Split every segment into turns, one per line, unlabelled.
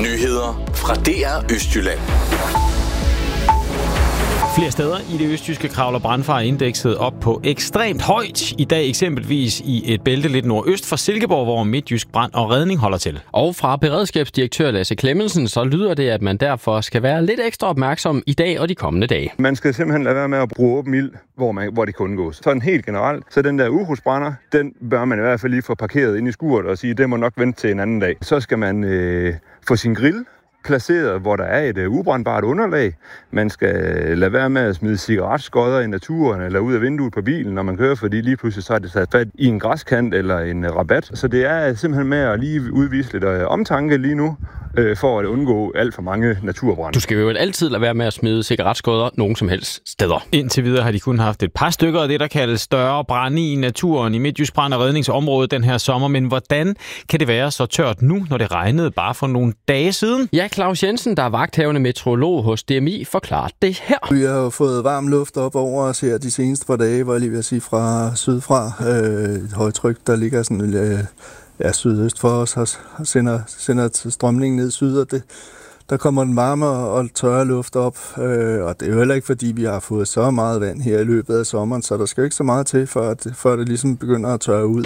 Nyheder fra DR Østjylland.
Flere steder i det østjyske kravler brandfareindekset op på ekstremt højt. I dag eksempelvis i et bælte lidt nordøst for Silkeborg, hvor Midtjysk Brand og Redning holder til. Og fra beredskabsdirektør Lasse Clemmensen, så lyder det, at man derfor skal være lidt ekstra opmærksom i dag og de kommende dage.
Man skal simpelthen lade være med at bruge åben ild, hvor det kun gås. Sådan helt generelt, så den der ukrudtsbrænder, den bør man i hvert fald lige få parkeret ind i skuret og sige, det må nok vente til en anden dag. Så skal man få sin grill placeret, hvor der er et ubrændbart underlag. Man skal lade være med at smide cigaretskodder i naturen eller ud af vinduet på bilen, når man kører, fordi lige pludselig så er det sat fat i en græskant eller en rabat. Så det er simpelthen med at lige udvise lidt omtanke lige nu, for at undgå alt for mange naturbrande.
Du skal jo altid lade være med at smide cigaretskodder nogen som helst steder. Indtil videre har de kun haft et par stykker af det, der kaldes større brande i naturen i Midtjysk Brand- og Redningsområdet den her sommer. Men hvordan kan det være så tørt nu, når det regnede bare for nogle dage siden? Ja, Claus Jensen, der er vagthavende meteorolog hos DMI, forklarer det her.
Vi har jo fået varm luft op over os her de seneste par dage, hvor jeg lige vil sige fra sydfra. Et højtryk, der ligger sådan sydøst for os, og sender strømningen ned syd, og der kommer den varme og tørre luft op. Og det er jo heller ikke, fordi vi har fået så meget vand her i løbet af sommeren, så der skal ikke så meget til, før det ligesom begynder at tørre ud.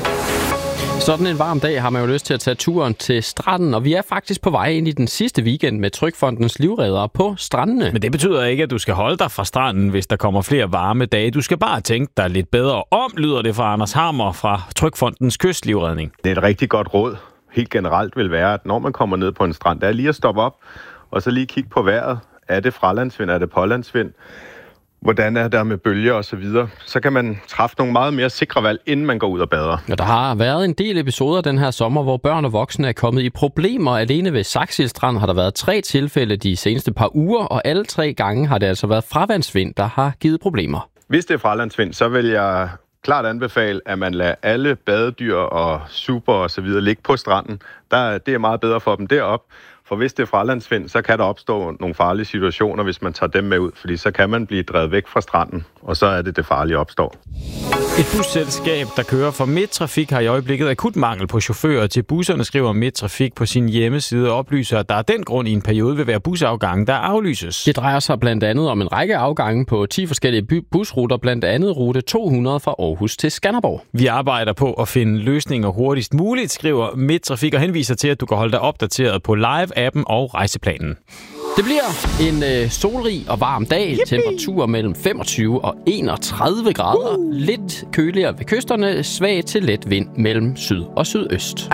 Sådan en varm dag har man jo lyst til at tage turen til stranden, og vi er faktisk på vej ind i den sidste weekend med Trygfondens livreddere på strandene. Men det betyder ikke, at du skal holde dig fra stranden, hvis der kommer flere varme dage. Du skal bare tænke dig lidt bedre om, lyder det fra Anders Hammer fra Trygfondens kystlivredning.
Det er et rigtig godt råd. Helt generelt vil være, at når man kommer ned på en strand, der er lige at stoppe op, og så lige kigge på vejret. Er det fralandsvind? Er det pålandsvind? Hvordan er der med bølger og så videre? Så kan man træffe nogle meget mere sikre valg, inden man går ud og bader.
Ja, der har været en del episoder den her sommer, hvor børn og voksne er kommet i problemer. Alene ved Saxil Strand har der været 3 tilfælde de seneste par uger, og alle 3 gange har det altså været fravandsvind, der har givet problemer.
Hvis det er fralandsvind, så vil jeg klart anbefale, at man lader alle badedyr og super og så videre ligge på stranden. Det er meget bedre for dem derop. For hvis det er fralandsvind, så kan der opstå nogle farlige situationer, hvis man tager dem med ud, fordi så kan man blive drevet væk fra stranden, og så er det farlige opstår.
Et busselskab, der kører for Midttrafik, har i øjeblikket akut mangel på chauffører til busserne, skriver Midttrafik på sin hjemmeside og oplyser, at der af den grund i en periode vil være busafgange, der aflyses. Det drejer sig blandt andet om en række afgange på 10 forskellige busruter, blandt andet rute 200 fra Aarhus til Skanderborg. Vi arbejder på at finde løsninger hurtigst muligt, skriver Midttrafik og henviser til, at du kan holde dig opdateret på live-appen og rejseplanen. Det bliver en solrig og varm dag. Yippie! Temperaturer mellem 25 og 31 grader. Lidt køligere ved kysterne. Svag til let vind mellem syd og sydøst.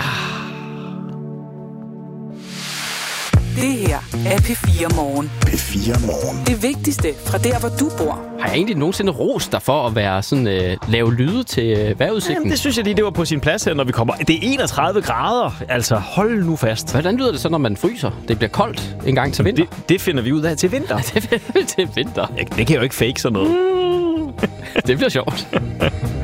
Det her er P4 Morgen.
P4 Morgen.
Det vigtigste fra der, hvor du bor.
Har jeg egentlig nogensinde rost dig for at være sådan, lave lyde til vejrudsigten? Jamen, det synes jeg lige, det var på sin plads her, når vi kommer. Det er 31 grader. Altså, hold nu fast. Hvordan lyder det så, når man fryser? Det bliver koldt en gang til vinter. Det finder vi ud af til vinter. Det finder vi til vinter. Det kan jo ikke fake sådan noget. Det bliver sjovt.